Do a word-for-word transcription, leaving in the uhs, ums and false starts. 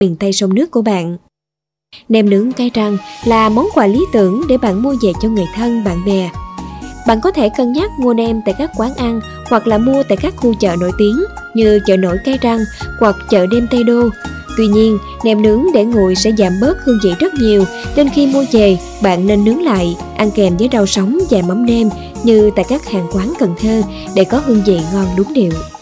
miền Tây sông nước của bạn. Nem nướng cái răng là món quà lý tưởng để bạn mua về cho người thân, bạn bè. Bạn có thể cân nhắc mua nem tại các quán ăn hoặc là mua tại các khu chợ nổi tiếng như chợ nổi Cái Răng hoặc chợ đêm Tây Đô. Tuy nhiên, nem nướng để nguội sẽ giảm bớt hương vị rất nhiều, nên khi mua về, bạn nên nướng lại, ăn kèm với rau sống và mắm nêm như tại các hàng quán Cần Thơ để có hương vị ngon đúng điệu.